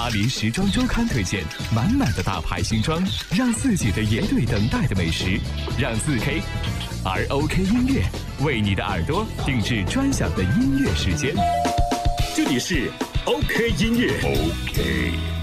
巴黎时装周刊推荐，满满的大牌新装，让自己的野队等待的美食，让4K，而 OK 音乐为你的耳朵定制专享的音乐时间。 这里是 OK 音乐。OK。